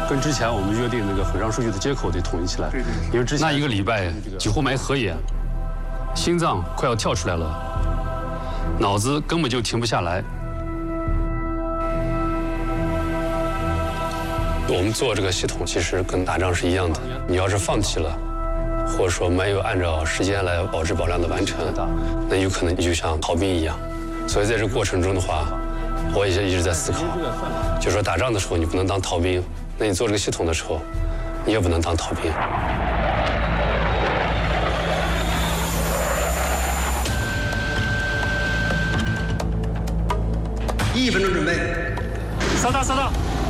跟之前我们约定那个毁伤数据的接口得统一起来。因为之前那1个礼拜几乎没合眼，心脏快要跳出来了，脑子根本就停不下来。我们做这个系统其实跟打仗是一样的，你要是放弃了，或者说没有按照时间来保质保量的完成，那有可能你就像逃兵一样。所以在这个过程中的话，我也一直在思考，就说打仗的时候你不能当逃兵，那你做这个系统的时候，你也不能当逃兵。 1分钟准备， 扫到。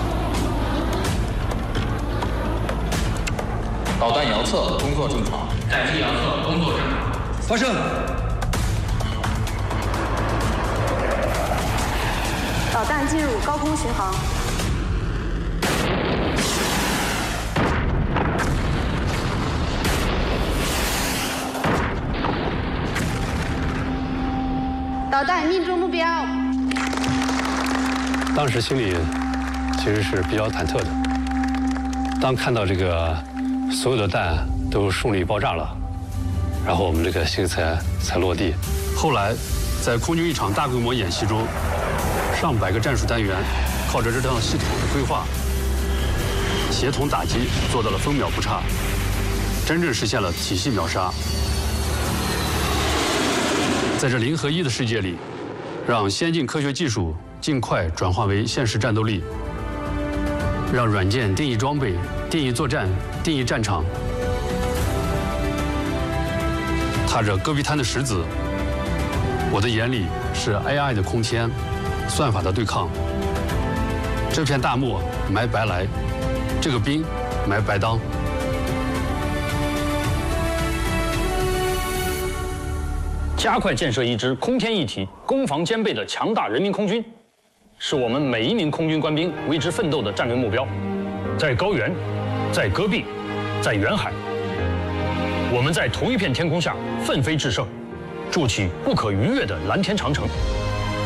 导弹遥测工作正常。 载机遥测工作正常。 发射。 导弹进入高空巡航。导弹命中目标。 当时心里其实是比较忐忑的。当看到这个所有的弹都顺利爆炸了，然后我们这个心才落地。后来，在空军一场大规模演习中，上百个战术单元靠着这套系统的规划，协同打击，做到了分秒不差，真正实现了体系秒杀。在这0和1的世界里，让先进科学技术尽快转化为现实战斗力，让软件定义装备、定义作战、定义战场。踏着戈壁滩的石子，我的眼里是 AI 的空天，算法的对抗。这片大漠埋白来，这个兵埋白当。 加快建设一支空天一体、攻防兼备的强大人民空军，是我们每一名空军官兵为之奋斗的战略目标。在高原，在戈壁，在远海，我们在同一片天空下奋飞制胜，筑起不可逾越的蓝天长城。